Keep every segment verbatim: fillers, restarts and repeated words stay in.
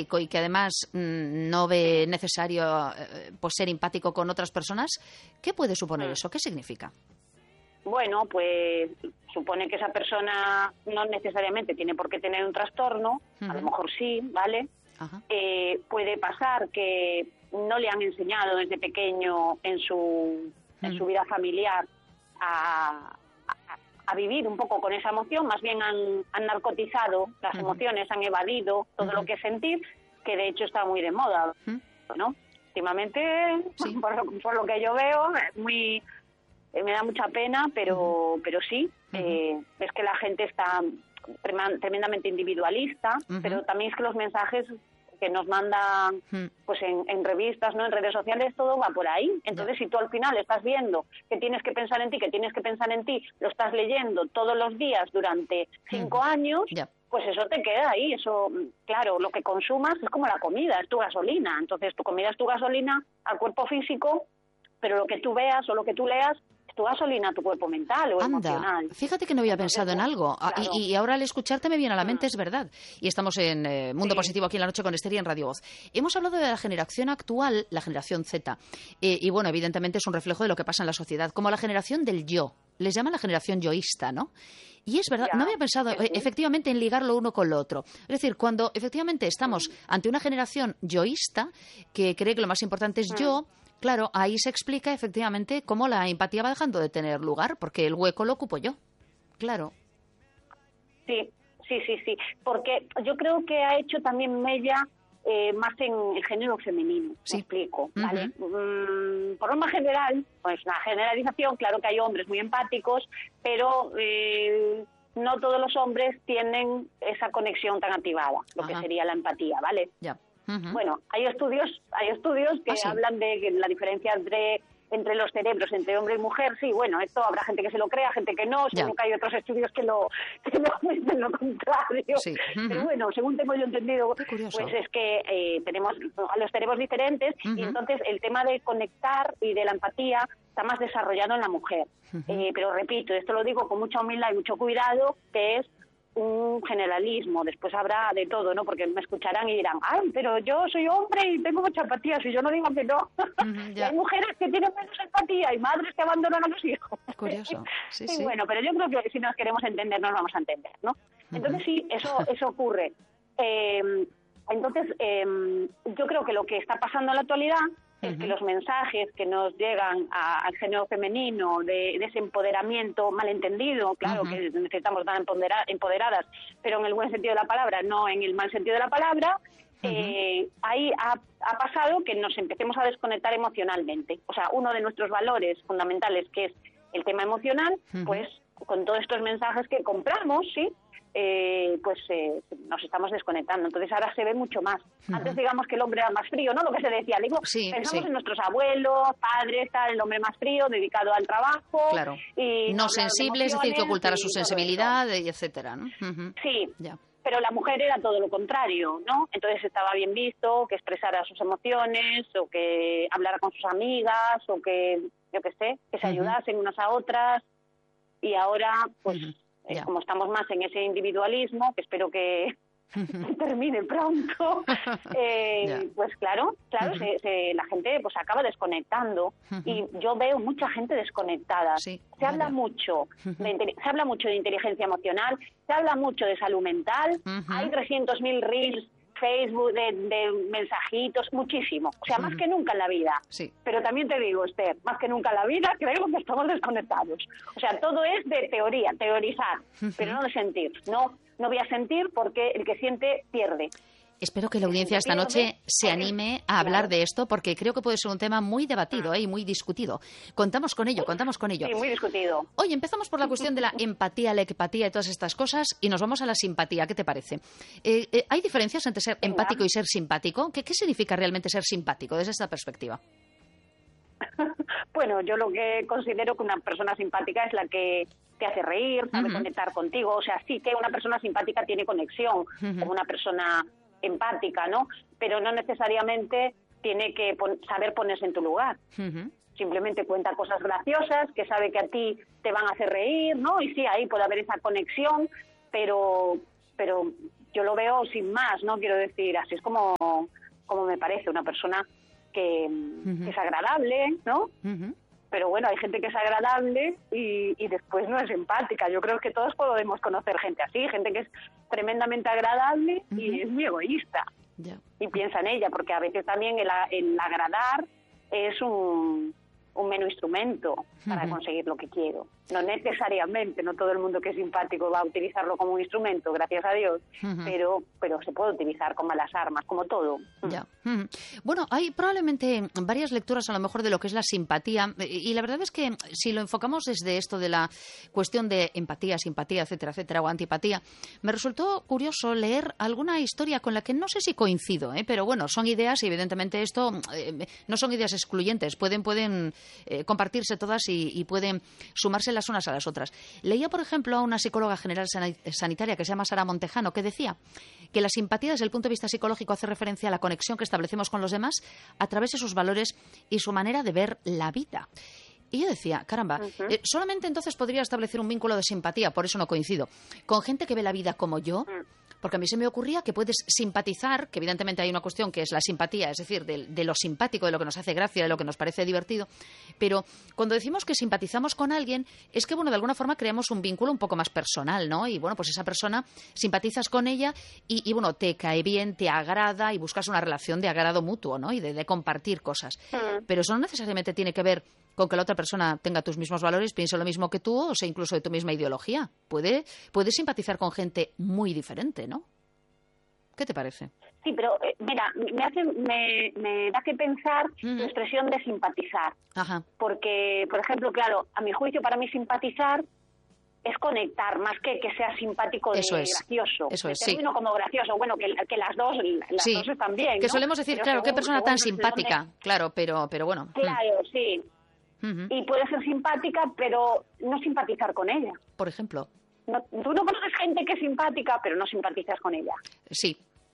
empático y que además mmm, no ve necesario eh, pues ser empático con otras personas, ¿qué puede suponer eso? ¿Qué significa? Bueno, pues supone que esa persona no necesariamente tiene por qué tener un trastorno, uh-huh. a lo mejor sí, ¿vale? Uh-huh. Eh, puede pasar que no le han enseñado desde pequeño en su, uh-huh. en su vida familiar a, a, a vivir un poco con esa emoción, más bien han, han narcotizado las uh-huh. emociones, han evadido todo uh-huh. lo que es sentir, que de hecho está muy de moda, uh-huh. ¿no? Últimamente, sí. por, lo, por lo que yo veo, es muy... me da mucha pena, pero uh-huh. pero sí, uh-huh. eh, es que la gente está tremendamente individualista, uh-huh. pero también es que los mensajes que nos mandan uh-huh. pues en, en revistas, no en redes sociales, todo va por ahí. Entonces, yeah. si tú al final estás viendo que tienes que pensar en ti, que tienes que pensar en ti, lo estás leyendo todos los días durante cinco uh-huh. años, yeah. pues eso te queda ahí. Eso, claro, lo que consumas es como la comida, es tu gasolina. Entonces, tu comida es tu gasolina al cuerpo físico, pero lo que tú veas o lo que tú leas tu gasolina, tu cuerpo mental o Anda, emocional. Fíjate que no había Entonces, pensado en algo. claro. Y, y ahora al escucharte me viene a la mente, mm. es verdad. Y estamos en eh, Mundo sí. Positivo aquí en la noche con Esther y en Radio Voz. Hemos hablado de la generación actual, la generación Z. Eh, y bueno, evidentemente es un reflejo de lo que pasa en la sociedad. Como la generación del yo. Les llaman la generación yoísta, ¿no? Y es verdad, ya, no había pensado sí. efectivamente en ligarlo uno con lo otro. Es decir, cuando efectivamente estamos sí. ante una generación yoísta que cree que lo más importante es sí. yo, claro, ahí se explica efectivamente cómo la empatía va dejando de tener lugar, porque el hueco lo ocupo yo. Claro. Sí, sí, sí, sí. Porque yo creo que ha hecho también mella eh, más en el género femenino. Sí. Me explico, ¿vale? Uh-huh. Mm, por norma general, pues una generalización, claro que hay hombres muy empáticos, pero eh, no todos los hombres tienen esa conexión tan activada, lo Ajá. que sería la empatía, ¿vale? Ya. Uh-huh. Bueno, hay estudios, hay estudios que ah, sí. hablan de que la diferencia entre entre los cerebros, entre hombre y mujer, sí, bueno, esto habrá gente que se lo crea, gente que no, según que hay otros estudios que lo que lo dicen lo contrario. Sí. Uh-huh. Pero bueno, según tengo yo entendido, pues es que eh, tenemos los cerebros diferentes uh-huh. y entonces el tema de conectar y de la empatía está más desarrollado en la mujer. Uh-huh. Eh, pero repito, esto lo digo con mucha humildad y mucho cuidado, que es un generalismo, después habrá de todo, ¿no? Porque me escucharán y dirán, ay, pero yo soy hombre y tengo mucha empatía, si yo no digo que no. Uh-huh, y hay mujeres que tienen menos empatía y madres que abandonan a los hijos. Curioso, sí, sí, sí. Bueno, pero yo creo que si nos queremos entender, nos vamos a entender, ¿no? Uh-huh. Entonces sí, eso, eso ocurre. Eh, entonces, eh, yo creo que lo que está pasando en la actualidad es uh-huh. que los mensajes que nos llegan a, al género femenino de, de ese empoderamiento malentendido, claro uh-huh. que necesitamos estar empodera, empoderadas, pero en el buen sentido de la palabra, no en el mal sentido de la palabra, uh-huh. eh, ahí ha, ha pasado que nos empecemos a desconectar emocionalmente. O sea, uno de nuestros valores fundamentales, que es el tema emocional, uh-huh. pues con todos estos mensajes que compramos, ¿sí?, Eh, pues eh, nos estamos desconectando. Entonces ahora se ve mucho más. Uh-huh. Antes digamos que el hombre era más frío, ¿no? Lo que se decía. Digo, sí, pensamos sí. en nuestros abuelos, padres, tal, el hombre más frío, dedicado al trabajo. Claro. Y no sensible, es decir, que ocultara su sensibilidad, y etcétera, ¿no? Uh-huh. Sí. Ya. Pero la mujer era todo lo contrario, ¿no? Entonces estaba bien visto que expresara sus emociones, o que hablara con sus amigas, o que, yo qué sé, que se uh-huh. ayudasen unas a otras. Y ahora, pues... Uh-huh. Eh, como estamos más en ese individualismo, que espero que termine pronto, eh, yeah. pues claro, claro, uh-huh. se, se, la gente pues acaba desconectando uh-huh. y yo veo mucha gente desconectada. Sí, se vaya. habla mucho, uh-huh. de, se habla mucho de inteligencia emocional, se habla mucho de salud mental, uh-huh. hay trescientos mil reels, Facebook, de, de mensajitos, muchísimo. O sea, uh-huh. más que nunca en la vida. Sí. Pero también te digo, Esther, más que nunca en la vida creo que estamos desconectados. O sea, todo es de teoría, teorizar, uh-huh. pero no de sentir. No, no voy a sentir porque el que siente pierde. Espero que la audiencia esta noche se anime a hablar de esto, porque creo que puede ser un tema muy debatido ¿eh? y muy discutido. Contamos con ello, contamos con ello. Sí, muy discutido. Oye, empezamos por la cuestión de la empatía, la empatía y todas estas cosas, y nos vamos a la simpatía. ¿Qué te parece? Eh, eh, ¿Hay diferencias entre ser empático y ser simpático? ¿Qué, qué significa realmente ser simpático desde esta perspectiva? Bueno, yo lo que considero que una persona simpática es la que te hace reír, sabe uh-huh. conectar contigo. O sea, sí que una persona simpática tiene conexión uh-huh. con una persona empática, ¿no? Pero no necesariamente tiene que pon- saber ponerse en tu lugar. Uh-huh. Simplemente cuenta cosas graciosas, que sabe que a ti te van a hacer reír, ¿no? Y sí, ahí puede haber esa conexión, pero pero yo lo veo sin más, ¿no? Quiero decir, así es como, como me parece, una persona que, uh-huh. que es agradable, ¿no? Uh-huh. Pero bueno, hay gente que es agradable y, y después no es empática. Yo creo que todos podemos conocer gente así, gente que es tremendamente agradable uh-huh. y es muy egoísta. Yeah. Y piensa en ella, porque a veces también el, el agradar es un, un mero instrumento para uh-huh. conseguir lo que quiero. No necesariamente, no todo el mundo que es simpático va a utilizarlo como un instrumento, gracias a Dios, uh-huh. pero pero se puede utilizar con malas armas, como todo. Ya. Uh-huh. Bueno, hay probablemente varias lecturas a lo mejor de lo que es la simpatía, y la verdad es que si lo enfocamos desde esto de la cuestión de empatía, simpatía, etcétera, etcétera, o antipatía, me resultó curioso leer alguna historia con la que no sé si coincido, ¿eh? Pero bueno, son ideas y evidentemente esto eh, no son ideas excluyentes, pueden, pueden eh, compartirse todas y, y pueden sumarse las unas a las otras. Leía, por ejemplo, a una psicóloga general sanitaria que se llama Sara Montejano, que decía que la simpatía desde el punto de vista psicológico hace referencia a la conexión que establecemos con los demás a través de sus valores y su manera de ver la vida. Y yo decía, caramba, uh-huh. eh, solamente entonces podría establecer un vínculo de simpatía, por eso no coincido, con gente que ve la vida como yo, uh-huh. porque a mí se me ocurría que puedes simpatizar, que evidentemente hay una cuestión que es la simpatía, es decir, de, de lo simpático, de lo que nos hace gracia, de lo que nos parece divertido, pero cuando decimos que simpatizamos con alguien, es que, bueno, de alguna forma creamos un vínculo un poco más personal, ¿no? Y, bueno, pues esa persona, simpatizas con ella y, y bueno, te cae bien, te agrada y buscas una relación de agrado mutuo, ¿no? Y de, de compartir cosas. Uh-huh. Pero eso no necesariamente tiene que ver con que la otra persona tenga tus mismos valores, piense lo mismo que tú, o sea, incluso de tu misma ideología. Puede, puede simpatizar con gente muy diferente, ¿no? ¿Qué te parece? Sí, pero eh, mira, me hace, me, me da que pensar uh-huh. la expresión de simpatizar. Ajá. Porque, por ejemplo, claro, a mi juicio, para mí simpatizar es conectar, más que que sea simpático de eso es, gracioso. Eso es, sí. como gracioso, bueno, que, que las dos, las sí. dos están bien, que ¿no? solemos decir, pero claro, según, qué persona tan simpática, dónde... claro, pero, pero bueno. Claro, mm. sí. Uh-huh. Y puede ser simpática, pero no simpatizar con ella. Por ejemplo. No, tú no conoces gente que es simpática, pero no simpatizas con ella. Sí.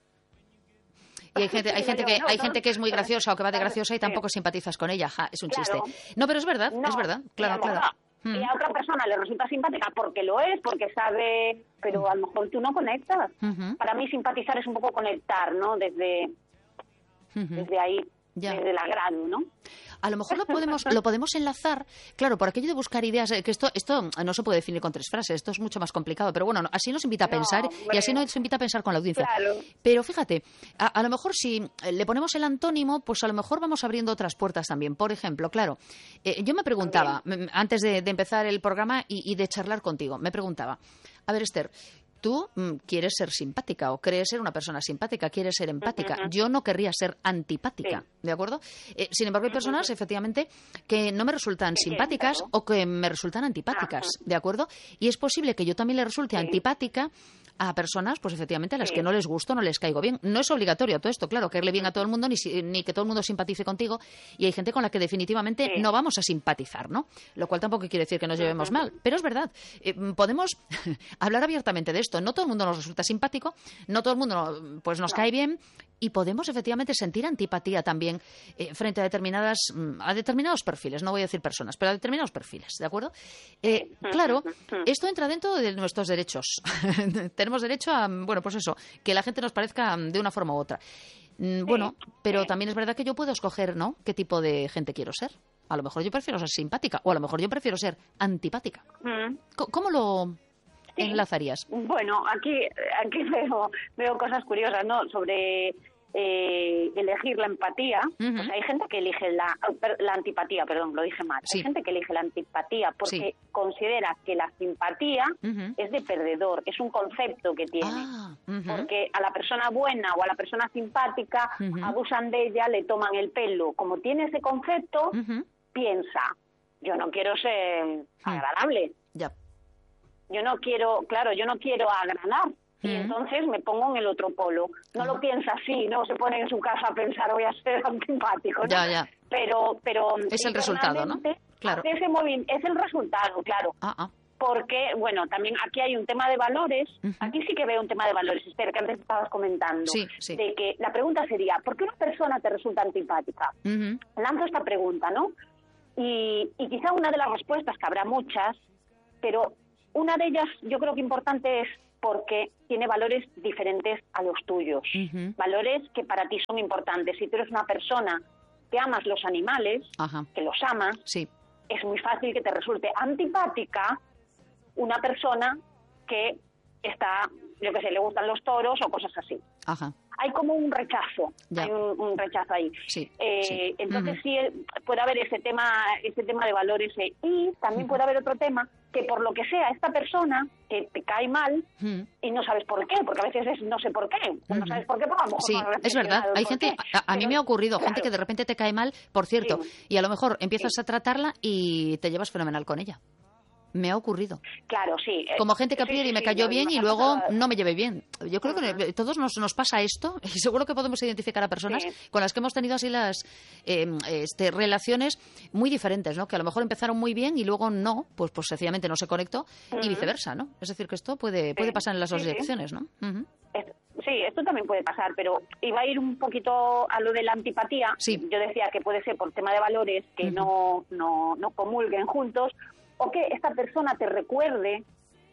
Y hay gente, hay gente que hay gente que es muy graciosa o que va de graciosa y tampoco simpatizas con ella. Ja, es un claro. chiste. No, pero es verdad, no, es verdad. Claro, claro. Y a otra persona le resulta simpática porque lo es, porque sabe, pero a lo mejor tú no conectas. Uh-huh. Para mí simpatizar es un poco conectar, ¿no? Desde, uh-huh. desde ahí, ya. Desde el agrado, ¿no? A lo mejor lo podemos lo podemos enlazar, claro, por aquello de buscar ideas, que esto esto no se puede definir con tres frases, esto es mucho más complicado, pero bueno, así nos invita a pensar no, y así nos invita a pensar con la audiencia. Claro. Pero fíjate, a, a lo mejor si le ponemos el antónimo, pues a lo mejor vamos abriendo otras puertas también. Por ejemplo, claro, eh, yo me preguntaba, también. antes de, de empezar el programa y, y de charlar contigo, me preguntaba, a ver, Esther, tú mm, quieres ser simpática o crees ser una persona simpática, quieres ser empática. Uh-huh. Yo no querría ser antipática, sí. ¿De acuerdo? Eh, sin embargo, hay personas, uh-huh. efectivamente, que no me resultan sí, simpáticas sí, o que me resultan antipáticas, uh-huh. ¿de acuerdo? Y es posible que yo también le resulte sí. antipática a personas, pues efectivamente, a las sí. que no les gusto, no les caigo bien. No es obligatorio todo esto, claro, caerle bien a todo el mundo, ni, ni que todo el mundo simpatice contigo, y hay gente con la que definitivamente sí. no vamos a simpatizar, ¿no? Lo cual tampoco quiere decir que nos llevemos mal, pero es verdad. Eh, podemos hablar abiertamente de esto. No todo el mundo nos resulta simpático, no todo el mundo pues nos no. cae bien, y podemos efectivamente sentir antipatía también eh, frente a determinadas a determinados perfiles, no voy a decir personas, pero a determinados perfiles, ¿de acuerdo? Eh, claro, esto entra dentro de nuestros derechos. Tenemos derecho a, bueno, pues eso, que la gente nos parezca de una forma u otra. Bueno, pero también es verdad que yo puedo escoger, ¿no?, qué tipo de gente quiero ser. A lo mejor yo prefiero ser simpática, o a lo mejor yo prefiero ser antipática. ¿Cómo lo Sí. enlazarías? Bueno, aquí aquí veo, veo cosas curiosas, ¿no? Sobre eh, elegir la empatía. Uh-huh. Pues hay gente que elige la, la antipatía, perdón, lo dije mal. Sí. Hay gente que elige la antipatía porque sí. considera que la simpatía uh-huh. es de perdedor, es un concepto que tiene. Ah, uh-huh. Porque a la persona buena o a la persona simpática uh-huh. abusan de ella, le toman el pelo. Como tiene ese concepto, uh-huh. piensa, yo no quiero ser agradable. Ya. Yo no quiero, claro, yo no quiero agradar. Y uh-huh. entonces me pongo en el otro polo. No uh-huh. lo piensa así, no se pone en su casa a pensar voy a ser antipático, ¿no? Ya, ya. Pero, pero es el resultado, ¿no? Claro. Ese movi- es el resultado, claro. Uh-huh. Porque, bueno, también aquí hay un tema de valores. Uh-huh. Aquí sí que veo un tema de valores, Esther, que antes estabas comentando. Sí, sí. De que la pregunta sería, ¿por qué una persona te resulta antipática? Uh-huh. Lanzo esta pregunta, ¿no? Y, y quizá una de las respuestas, que habrá muchas, pero una de ellas yo creo que importante es porque tiene valores diferentes a los tuyos, uh-huh. valores que para ti son importantes. Si tú eres una persona que amas los animales, Ajá. que los amas, sí. es muy fácil que te resulte antipática una persona que está, yo que sé, le gustan los toros o cosas así. Ajá. Hay como un rechazo, ya. hay un, un rechazo ahí. Sí, eh, sí. Entonces uh-huh. sí puede haber ese tema, ese tema de valores eh, y también uh-huh. puede haber otro tema que por lo que sea esta persona que te cae mal uh-huh. y no sabes por qué, porque a veces es no sé por qué, uh-huh. no sabes por qué, pues a lo mejor sí, no es verdad. Hay gente, a, a pero, mí me ha ocurrido claro. gente que de repente te cae mal, por cierto, sí. y a lo mejor empiezas sí. a tratarla y te llevas fenomenal con ella. Me ha ocurrido. Claro, sí. Como gente que a priori sí, sí, me cayó sí, bien y luego pasado... no me llevé bien. Yo creo uh-huh. que todos nos, nos pasa esto y seguro que podemos identificar a personas sí. con las que hemos tenido así las eh, este, relaciones muy diferentes, ¿no? Que a lo mejor empezaron muy bien y luego no, pues, pues sencillamente no se conectó uh-huh. y viceversa, ¿no? Es decir, que esto puede, puede pasar en las dos sí, direcciones, ¿no? Uh-huh. Sí, esto también puede pasar, pero iba a ir un poquito a lo de la antipatía. Sí. Yo decía que puede ser por tema de valores, que uh-huh. no, no, no comulguen juntos, o que esta persona te recuerde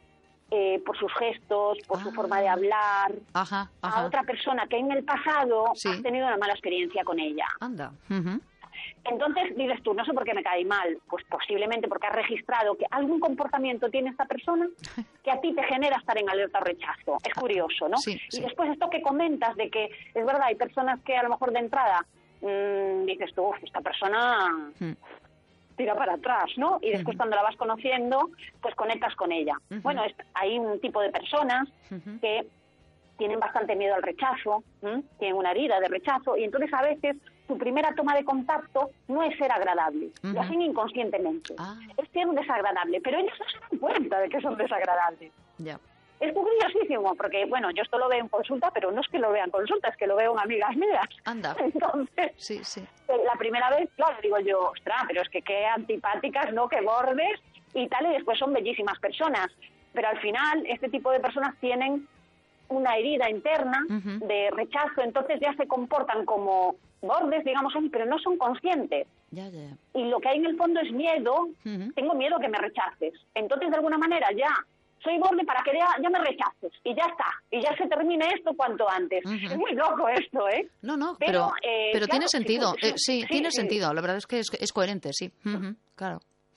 eh, por sus gestos, por ah. su forma de hablar, ajá, ajá. a otra persona que en el pasado sí. has tenido una mala experiencia con ella. Anda. Uh-huh. Entonces dices tú, no sé por qué me cae mal, pues posiblemente porque has registrado que algún comportamiento tiene esta persona que a ti te genera estar en alerta o rechazo. Es curioso, ¿no? Sí, y sí. después esto que comentas de que es verdad, hay personas que a lo mejor de entrada mmm, dices tú, esta persona... Hmm. tira para atrás, ¿no? Y después uh-huh. cuando la vas conociendo, pues conectas con ella. Uh-huh. Bueno, es, hay un tipo de personas uh-huh. que tienen bastante miedo al rechazo, ¿eh? Tienen una herida de rechazo, y entonces a veces su primera toma de contacto no es ser agradable, uh-huh. lo hacen inconscientemente. Ah. Es ser desagradable, pero ellos no se dan cuenta de que son desagradables. Yeah. Es curiosísimo, porque, bueno, yo esto lo veo en consulta, pero no es que lo vea en consulta, es que lo veo en amigas mías. Anda. Entonces, sí, sí. la primera vez, claro, digo yo, ostras, pero es que qué antipáticas, ¿no? Qué bordes y tal, y después son bellísimas personas. Pero al final, este tipo de personas tienen una herida interna uh-huh. de rechazo, entonces ya se comportan como bordes, digamos así, pero no son conscientes. Ya, ya. Y lo que hay en el fondo es miedo, uh-huh. tengo miedo que me rechaces. Entonces, de alguna manera, ya... soy borde para que ya, ya me rechaces y ya está, y ya se termine esto cuanto antes. Uh-huh. Es muy loco esto, ¿eh? No, no, pero, pero, eh, pero claro, tiene sentido, sí, eh, sí, sí tiene sí. sentido, la verdad es que es, es coherente, sí, uh-huh. claro.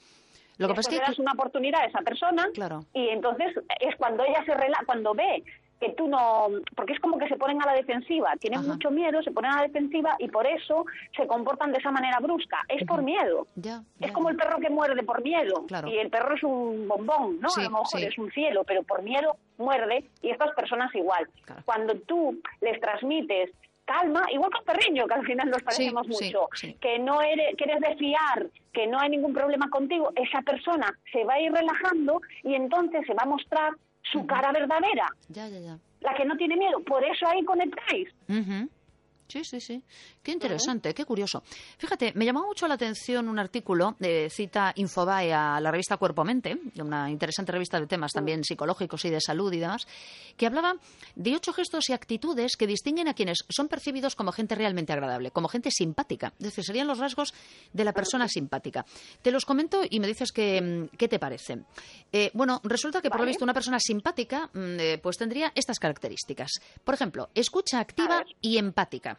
Lo que pasa es que le das una oportunidad a esa persona claro. y entonces es cuando ella se rela, cuando ve que tú no... Porque es como que se ponen a la defensiva, tienen Ajá. mucho miedo, se ponen a la defensiva y por eso se comportan de esa manera brusca. Es uh-huh. por miedo. Ya, ya, es como el perro que muerde por miedo. Claro. Y el perro es un bombón, ¿no? Sí, a lo mejor sí. es un cielo, pero por miedo muerde y estas personas igual. Claro. Cuando tú les transmites calma, igual que un perriño, que al final nos parecemos sí, mucho, sí, sí. que no eres, que eres de fiar, que no hay ningún problema contigo, esa persona se va a ir relajando y entonces se va a mostrar su uh-huh. cara verdadera. Ya, ya, ya. La que no tiene miedo, por eso ahí conectáis. Uh-huh. Sí, sí, sí. Qué interesante, uh-huh. qué curioso. Fíjate, me llamó mucho la atención un artículo de cita Infobae a la revista Cuerpo Mente, una interesante revista de temas también psicológicos y de salud y demás, que hablaba de ocho gestos y actitudes que distinguen a quienes son percibidos como gente realmente agradable, como gente simpática. Es decir, serían los rasgos de la persona simpática. Te los comento y me dices qué, qué te parecen. Eh, bueno, resulta que por lo visto una persona simpática eh, pues tendría estas características. Por ejemplo, escucha activa y empática.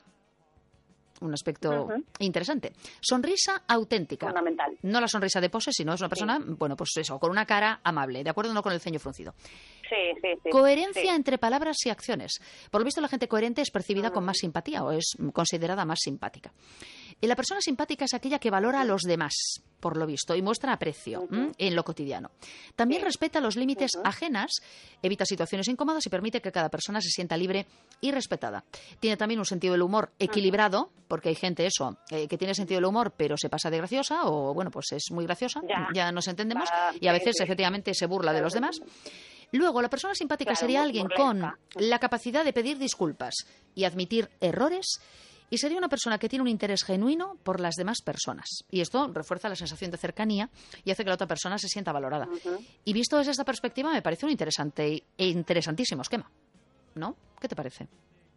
Un aspecto uh-huh. interesante. Sonrisa auténtica. Fundamental. No la sonrisa de pose, sino es una persona, sí. bueno, pues eso, con una cara amable, ¿de acuerdo? No con el ceño fruncido. Sí, sí, sí. Coherencia sí. entre palabras y acciones. Por lo visto, la gente coherente es percibida uh-huh. con más simpatía o es considerada más simpática. Y la persona simpática es aquella que valora a los demás, por lo visto, y muestra aprecio uh-huh. en lo cotidiano. También sí. respeta los límites uh-huh. ajenas, evita situaciones incómodas y permite que cada persona se sienta libre y respetada. Tiene también un sentido del humor equilibrado, uh-huh. porque hay gente, eso, eh, que tiene sentido del humor, pero se pasa de graciosa, o bueno, pues es muy graciosa, ya, ya nos entendemos, uh, y a veces, sí, efectivamente, se burla de los demás. Luego, la persona simpática claro, sería alguien con la capacidad de pedir disculpas y admitir errores, y sería una persona que tiene un interés genuino por las demás personas. Y esto refuerza la sensación de cercanía y hace que la otra persona se sienta valorada. Uh-huh. Y visto desde esta perspectiva, me parece un interesante e interesantísimo esquema, ¿no? ¿Qué te parece?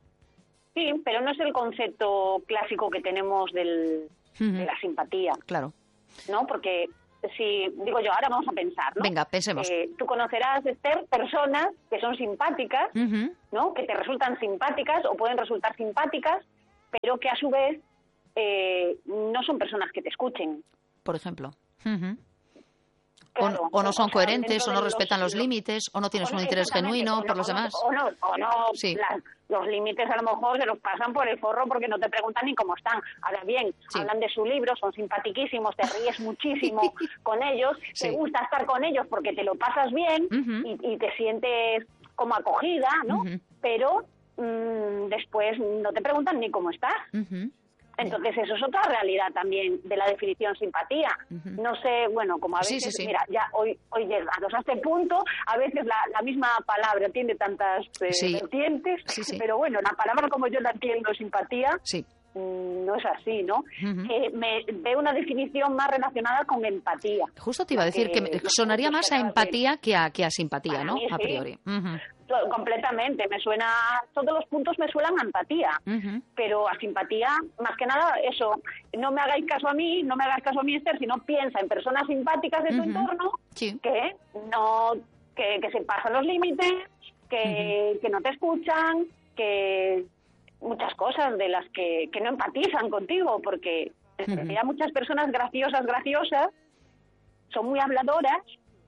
Sí, pero no es el concepto clásico que tenemos del, uh-huh. de la simpatía. Claro. ¿No? Porque si, digo yo, ahora vamos a pensar, ¿no? Venga, pensemos. Eh, tú conocerás, Esther, personas que son simpáticas, uh-huh. ¿no? Que te resultan simpáticas o pueden resultar simpáticas, pero que a su vez eh, no son personas que te escuchen. Por ejemplo. Uh-huh. Claro, o, o no son o sea, coherentes, o no respetan los, los límites, o no tienes no, un interés genuino por los o no, demás. O no, o no sí. las, los límites a lo mejor se los pasan por el forro porque no te preguntan ni cómo están. Ahora bien, sí. hablan de su libro, son simpaticísimos, te ríes muchísimo con ellos, sí. te gusta estar con ellos porque te lo pasas bien uh-huh. y, y te sientes como acogida, ¿no? Uh-huh. Pero mmm, después no te preguntan ni cómo estás. Uh-huh. Entonces, eso es otra realidad también de la definición simpatía. Uh-huh. No sé, bueno, como a veces, sí, sí, sí. mira, ya hoy hoy llegados a este punto, a veces la, la misma palabra tiene tantas eh, sí. vertientes, sí, sí. pero bueno, la palabra como yo la entiendo, simpatía, sí. mmm, no es así, ¿no? Uh-huh. Eh, me veo una definición más relacionada con empatía. Justo te iba a decir que, que sonaría más a empatía que a, que a simpatía, ¿no? Mí, a sí. priori. Uh-huh. Completamente, me suena, todos los puntos me suenan a empatía, uh-huh. pero a simpatía, más que nada, eso, no me hagáis caso a mí, no me hagáis caso a mí, Esther, sino piensa en personas simpáticas de tu uh-huh. entorno, sí. que no, que, que se pasan los límites, que, uh-huh. que no te escuchan, que muchas cosas de las que, que no empatizan contigo, porque uh-huh. en realidad muchas personas graciosas, graciosas, son muy habladoras,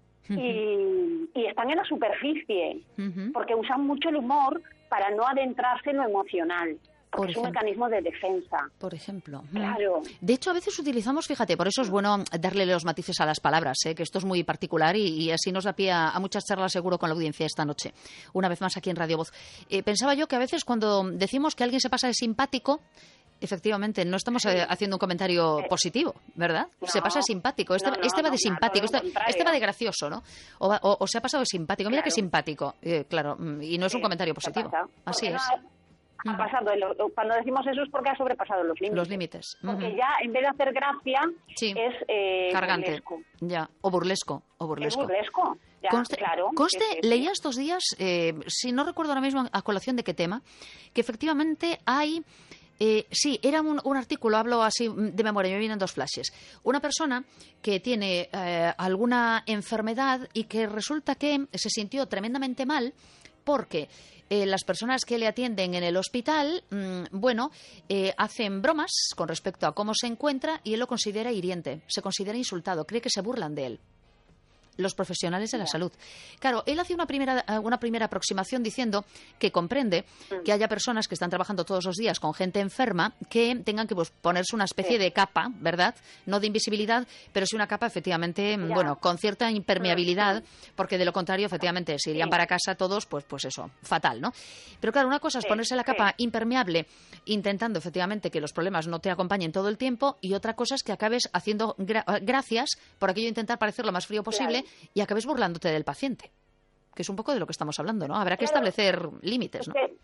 Y, y están en la superficie, uh-huh. porque usan mucho el humor para no adentrarse en lo emocional. Por es ejemplo. un mecanismo de defensa. Por ejemplo. Claro. De hecho, a veces utilizamos, fíjate, por eso es bueno darle los matices a las palabras, ¿eh? Que esto es muy particular y, y así nos da pie a, a muchas charlas seguro con la audiencia esta noche, una vez más aquí en Radio Voz. Eh, pensaba yo que a veces cuando decimos que alguien se pasa de simpático, efectivamente, no estamos eh, haciendo un comentario positivo, ¿verdad? No, se pasa de simpático. Este, no, no, este va de simpático, este, este va de gracioso, ¿no? O, va, o, o se ha pasado de simpático. Mira claro. qué simpático. Eh, claro, y no es sí, un comentario positivo. Así es. Ha pasado, cuando decimos eso es porque ha sobrepasado los límites. Los límites. Porque uh-huh. ya, en vez de hacer gracia, sí. es eh, cargante. Burlesco. Ya, o burlesco. O burlesco. Es burlesco. Ya, conste, claro. conste sí, sí, leía sí. estos días, eh, si no recuerdo ahora mismo a colación de qué tema, que efectivamente hay... Eh, sí, era un, un artículo, hablo así de memoria, me vienen dos flashes. Una persona que tiene eh, alguna enfermedad y que resulta que se sintió tremendamente mal porque eh, las personas que le atienden en el hospital, mmm, bueno, eh, hacen bromas con respecto a cómo se encuentra y él lo considera hiriente, se considera insultado, cree que se burlan de él. Los profesionales de la salud. Claro, él hace una primera, una primera aproximación diciendo que comprende que haya personas que están trabajando todos los días con gente enferma que tengan que pues, ponerse una especie de capa, ¿verdad? No de invisibilidad, pero sí una capa efectivamente, ya. bueno, con cierta impermeabilidad, porque de lo contrario, efectivamente, se irían sí. para casa todos, pues, pues eso, fatal, ¿no? Pero claro, una cosa es ponerse la capa sí. impermeable intentando efectivamente que los problemas no te acompañen todo el tiempo y otra cosa es que acabes haciendo gra- gracias por aquello de intentar parecer lo más frío posible. Claro. Y acabes burlándote del paciente, que es un poco de lo que estamos hablando, ¿no? Habrá que claro, establecer límites, ¿no? Es que,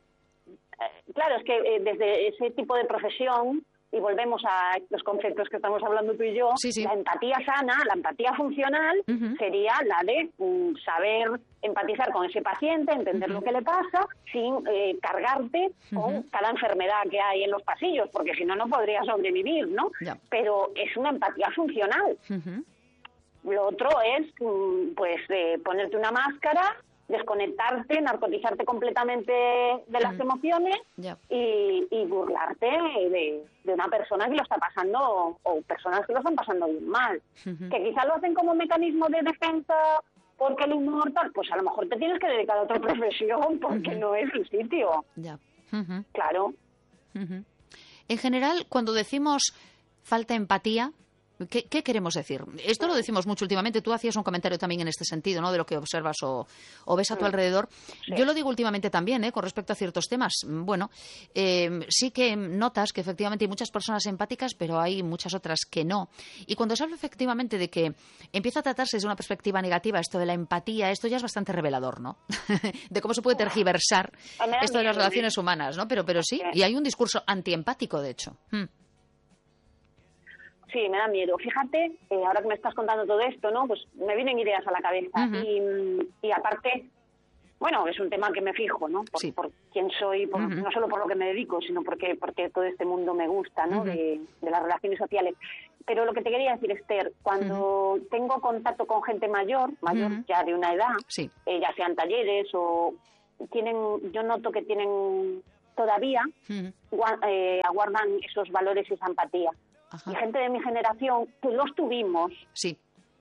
eh, claro, es que eh, desde ese tipo de profesión, y volvemos a los conceptos que estamos hablando tú y yo, sí, sí. la empatía sana, la empatía funcional, uh-huh. sería la de um, saber empatizar con ese paciente, entender uh-huh. lo que le pasa, sin eh, cargarte uh-huh. con cada enfermedad que hay en los pasillos, porque si no, no podrías sobrevivir, ¿no? Yeah. Pero es una empatía funcional. Uh-huh. Lo otro es, pues, eh, ponerte una máscara, desconectarte, narcotizarte completamente de las mm. emociones yeah. y, y burlarte de, de una persona que lo está pasando, o personas que lo están pasando bien mal. Uh-huh. Que quizás lo hacen como mecanismo de defensa porque el humor tal, pues a lo mejor te tienes que dedicar a otra profesión porque uh-huh. no es el sitio. Yeah. Uh-huh. Claro. Uh-huh. En general, cuando decimos falta empatía, ¿Qué, ¿Qué queremos decir? Esto lo decimos mucho últimamente. Tú hacías un comentario también en este sentido, ¿no? De lo que observas o, o ves a tu alrededor. Sí. Yo lo digo últimamente también, ¿eh? Con respecto a ciertos temas. Bueno, eh, sí que notas que efectivamente hay muchas personas empáticas, pero hay muchas otras que no. Y cuando se habla efectivamente de que empieza a tratarse desde una perspectiva negativa esto de la empatía, esto ya es bastante revelador, ¿no? De cómo se puede tergiversar esto de las relaciones humanas, ¿no? Pero, pero sí, y hay un discurso antiempático, de hecho. Hmm. Sí, me da miedo. Fíjate, eh, ahora que me estás contando todo esto, ¿no? Pues me vienen ideas a la cabeza. Uh-huh. Y, y aparte, bueno, es un tema que me fijo, ¿no? Por, sí. por quién soy, por, uh-huh. no solo por lo que me dedico, sino porque porque todo este mundo me gusta, ¿no? Uh-huh. De, de las relaciones sociales. pero lo que te quería decir, Esther, cuando uh-huh. tengo contacto con gente mayor, mayor uh-huh. ya de una edad, sí. eh, ya sean talleres o tienen, yo noto que tienen todavía, uh-huh. gua- eh, aguardan esos valores y esa empatía. Ajá. Y gente de mi generación, que los tuvimos, sí.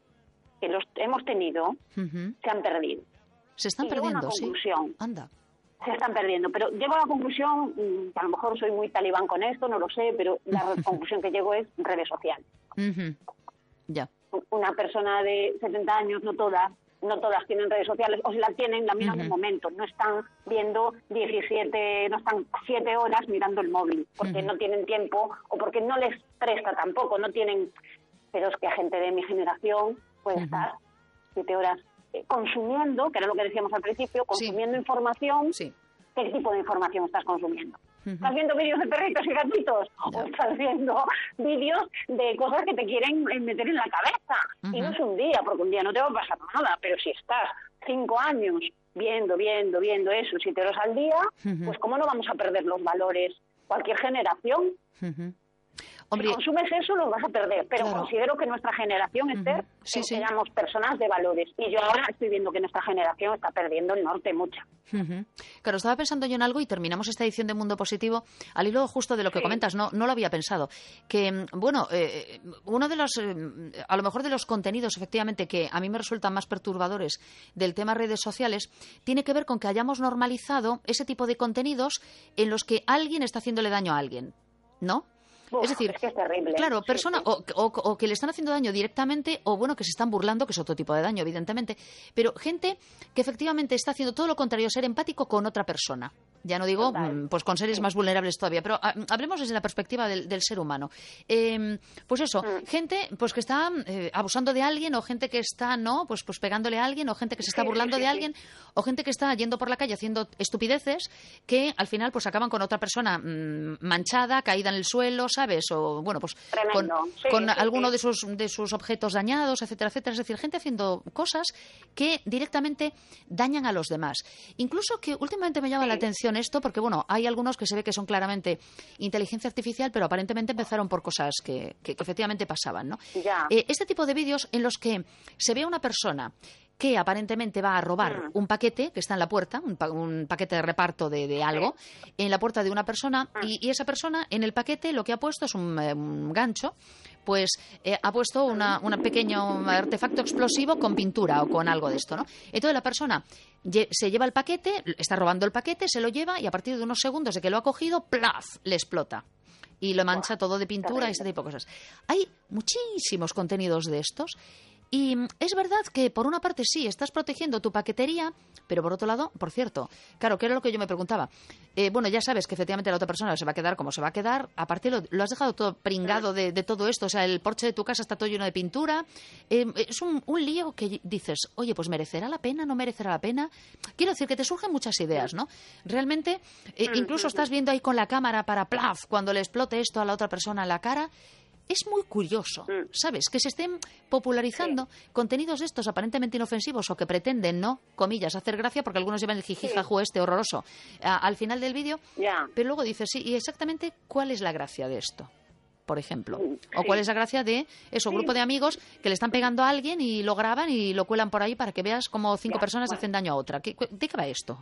que los hemos tenido, uh-huh. se han perdido. Se están y perdiendo, llego a una conclusión, sí. Anda. Se están perdiendo, pero llego a la conclusión, que a lo mejor soy muy talibán con esto, no lo sé, pero la conclusión que llego es redes sociales. Uh-huh. Ya. Una persona de setenta años, no todas, no todas tienen redes sociales, o si las tienen, la miran uh-huh. un momento, no están viendo diecisiete, no están siete horas mirando el móvil, porque uh-huh. no tienen tiempo, o porque no les presta tampoco, no tienen, pero es que a gente de mi generación puede uh-huh. estar siete horas consumiendo, que era lo que decíamos al principio, consumiendo sí. información. Sí. ¿Qué tipo de información estás consumiendo? Uh-huh. ¿Estás viendo vídeos de perritos y gatitos? Yeah. ¿O estás viendo vídeos de cosas que te quieren meter en la cabeza? Uh-huh. Y no es un día, porque un día no te va a pasar nada, pero si estás cinco años viendo, viendo, viendo eso, siete horas al día, uh-huh. pues ¿cómo no vamos a perder los valores? Cualquier generación. Uh-huh. Hombre, si consumes eso, lo vas a perder. Pero claro. considero que nuestra generación, Esther, uh-huh. sí, sí. éramos personas de valores. Y yo ahora estoy viendo que nuestra generación está perdiendo el norte mucho. Uh-huh. Claro, estaba pensando yo en algo y terminamos esta edición de Mundo Positivo al hilo justo de lo que sí. comentas. No, no lo había pensado. Que, bueno, eh, uno de los, eh, a lo mejor de los contenidos, efectivamente, que a mí me resultan más perturbadores del tema redes sociales, tiene que ver con que hayamos normalizado ese tipo de contenidos en los que alguien está haciéndole daño a alguien, ¿no? Uf, es decir, es que es terrible. Claro, sí, persona sí. O, o, o que le están haciendo daño directamente o, bueno, que se están burlando, que es otro tipo de daño, evidentemente. Pero gente que efectivamente está haciendo todo lo contrario, ser empático con otra persona. Ya no digo, Total. pues con seres sí. más vulnerables todavía, pero a, hablemos desde la perspectiva del, del ser humano. Eh, pues eso, mm. gente pues que está eh, abusando de alguien o gente que está, ¿no? Pues, pues pegándole a alguien o gente que se está sí, burlando sí, de sí. alguien o gente que está yendo por la calle haciendo estupideces que al final pues acaban con otra persona mmm, manchada, caída en el suelo, ¿sabes? O bueno, pues Tremendo. con, sí, con sí, alguno sí. de sus, de sus objetos dañados, etcétera, etcétera. Es decir, gente haciendo cosas que directamente dañan a los demás. Incluso que últimamente me llama sí. la atención esto porque, bueno, hay algunos que se ve que son claramente inteligencia artificial, pero aparentemente empezaron por cosas que, que, que efectivamente pasaban, ¿no? Ya. Eh, este tipo de vídeos en los que se ve a una persona que aparentemente va a robar mm. un paquete que está en la puerta, un, pa- un paquete de reparto de, de algo, sí. en la puerta de una persona, mm. y, y esa persona en el paquete lo que ha puesto es un, eh, un gancho, pues eh, ha puesto un pequeño artefacto explosivo con pintura o con algo de esto, ¿no? Entonces la persona lle- se lleva el paquete, está robando el paquete, se lo lleva y a partir de unos segundos de que lo ha cogido, ¡plaf!, le explota. Y lo mancha todo de pintura y ese tipo de cosas. Hay muchísimos contenidos de estos. Y es verdad que, por una parte, sí, estás protegiendo tu paquetería, pero por otro lado, por cierto, claro, ¿qué era lo que yo me preguntaba? Eh, bueno, ya sabes que efectivamente la otra persona se va a quedar como se va a quedar. Aparte, lo, lo has dejado todo pringado de, de todo esto. O sea, el porche de tu casa está todo lleno de pintura. Eh, es un, un lío que dices, oye, pues ¿merecerá la pena? ¿No merecerá la pena? Quiero decir que te surgen muchas ideas, ¿no? Realmente, eh, incluso estás viendo ahí con la cámara para plaf, cuando le explote esto a la otra persona en la cara. Es muy curioso, ¿sabes? Que se estén popularizando sí. contenidos de estos aparentemente inofensivos o que pretenden, ¿no? Comillas, hacer gracia, porque algunos llevan el jijijajú sí. este horroroso a, al final del vídeo. Yeah. Pero luego dices, sí, ¿y exactamente cuál es la gracia de esto? Por ejemplo. Sí. O cuál es la gracia de eso, un sí. grupo de amigos que le están pegando a alguien y lo graban y lo cuelan por ahí para que veas cómo cinco yeah. personas bueno. hacen daño a otra. ¿Qué, ¿De qué va esto?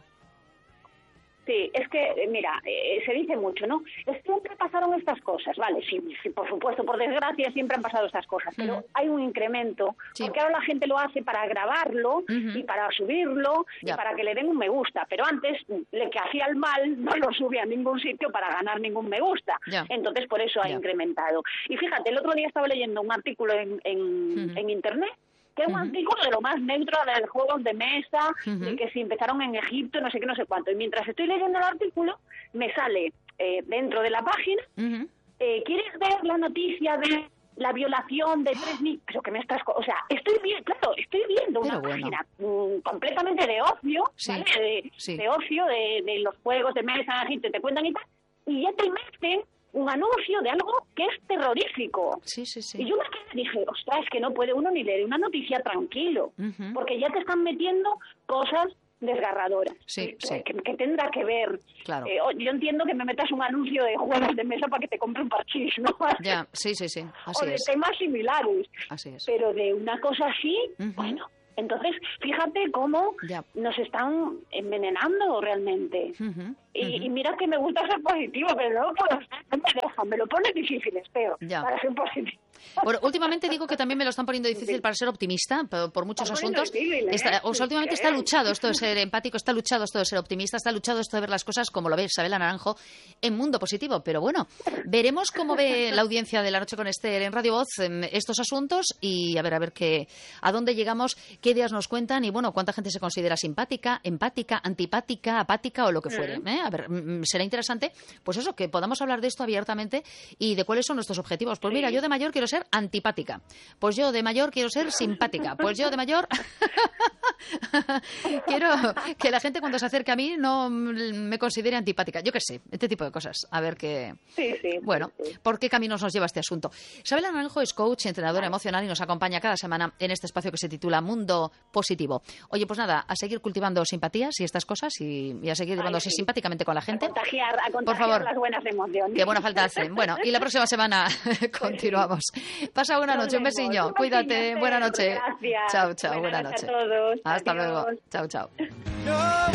Sí, es que, mira, eh, se dice mucho, ¿no? Siempre pasaron estas cosas, vale, sí, sí, por supuesto, por desgracia siempre han pasado estas cosas, pero uh-huh. hay un incremento, sí. porque ahora la gente lo hace para grabarlo uh-huh. y para subirlo yeah. y para que le den un me gusta, pero antes, le que hacía el mal no lo subía a ningún sitio para ganar ningún me gusta, yeah. entonces por eso ha yeah. incrementado. Y fíjate, el otro día estaba leyendo un artículo en, en, uh-huh. en internet, que es un uh-huh. artículo de lo más neutro de los juegos de mesa, uh-huh. de que si empezaron en Egipto, no sé qué, no sé cuánto. Y mientras estoy leyendo el artículo, me sale eh, dentro de la página, uh-huh. eh, ¿quieres ver la noticia de la violación de tres niños? Pero que me estás... O sea, estoy bien, claro, estoy viendo una Pero página bueno. mm, completamente de ocio, sí. ¿vale? De, sí. de ocio, de, de los juegos de mesa en Egipto, te cuentan y tal, y ya te meten un anuncio de algo que es terrorífico. Sí, sí, sí. Y yo me quedé, dije, ostras, es que no puede uno ni leer una noticia tranquilo, uh-huh. porque ya te están metiendo cosas desgarradora. Sí, que, sí. Que, que tendrá que ver. Claro. Eh, yo entiendo que me metas un anuncio de juegos de mesa para que te compre un parchís, ¿no? Ya, sí, sí, sí, así o de es. temas similares. Así es. Pero de una cosa así, uh-huh. bueno... Entonces, fíjate cómo ya. nos están envenenando realmente. Uh-huh, y, uh-huh. y mira que me gusta ser positivo, pero no, pues, no me dejan, me lo pones difícil, espero, ya. para ser positivo. Bueno, últimamente digo que también me lo están poniendo difícil sí. para ser optimista, por, por muchos asuntos. Difícil, ¿eh? Está, o sea, últimamente está luchado esto de ser empático, está luchado esto de ser optimista, está luchado esto de ver las cosas como lo ve Sabela Naranjo en Mundo Positivo. Pero bueno, veremos cómo ve la audiencia de La Noche con Ester en Radio Voz estos asuntos y a ver, a ver qué, a dónde llegamos, qué ideas nos cuentan y bueno, cuánta gente se considera simpática, empática, antipática, apática o lo que fuere. ¿eh? A ver, será interesante, pues eso, que podamos hablar de esto abiertamente y de cuáles son nuestros objetivos. Pues mira, yo de mayor quiero ser antipática. Pues yo de mayor quiero ser simpática. Pues yo de mayor quiero que la gente cuando se acerque a mí no me considere antipática. Yo qué sé, este tipo de cosas. A ver qué... Sí, sí. Bueno, sí, sí. ¿por qué caminos nos lleva este asunto? Sabela Naranjo es coach, entrenadora emocional y nos acompaña cada semana en este espacio que se titula Mundo Positivo. Oye, pues nada, a seguir cultivando simpatías y estas cosas y, y a seguir llevándose sí. simpáticamente con la gente. A contagiar, a contagiar por favor, las buenas emociones. Qué buena falta hacen. Bueno, y la próxima semana continuamos. Pasa buena noche, un besiño. Cuídate, buena noche. Gracias. Chao, chao, buena, buena noche. A todos. Hasta Adiós. luego. Chao, chao.